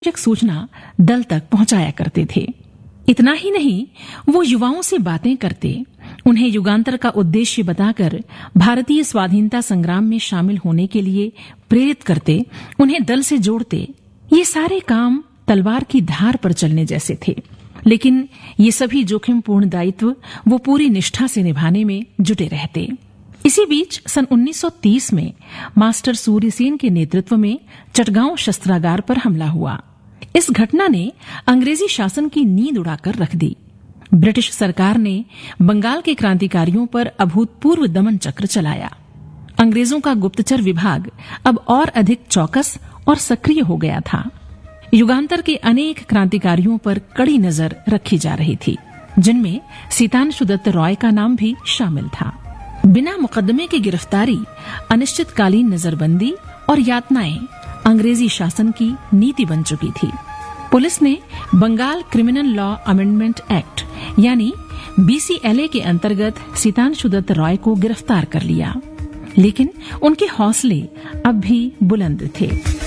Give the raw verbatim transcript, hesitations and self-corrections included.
आवश्यक सूचना दल तक पहुंचाया करते थे। इतना ही नहीं, वो युवाओं से बातें करते, उन्हें युगांतर का उद्देश्य बताकर भारतीय स्वाधीनता संग्राम में शामिल होने के लिए प्रेरित करते, उन्हें दल से जोड़ते। ये सारे काम तलवार की धार पर चलने जैसे थे, लेकिन ये सभी जोखिमपूर्ण दायित्व वो पूरी निष्ठा से निभाने में जुटे रहते। इसी बीच सन उन्नीस सौ तीस में मास्टर सूर्यसेन के नेतृत्व में चटगांव शस्त्रागार पर हमला हुआ। इस घटना ने अंग्रेजी शासन की नींद उड़ाकर रख दी। ब्रिटिश सरकार ने बंगाल के क्रांतिकारियों पर अभूतपूर्व दमन चक्र चलाया। अंग्रेजों का गुप्तचर विभाग अब और अधिक चौकस और सक्रिय हो गया था। युगांतर के अनेक क्रांतिकारियों पर कड़ी नजर रखी जा रही थी, जिनमें सीतांशु दत्त रॉय का नाम भी शामिल था। बिना मुकदमे की गिरफ्तारी, अनिश्चितकालीन नजरबंदी और यातनाएं अंग्रेजी शासन की नीति बन चुकी थी। पुलिस ने Bengal criminal law amendment act यानी बीसीएलए के अंतर्गत सीतांशु दत्त रॉय को गिरफ्तार कर लिया, लेकिन उनके हौसले अब भी बुलंद थे।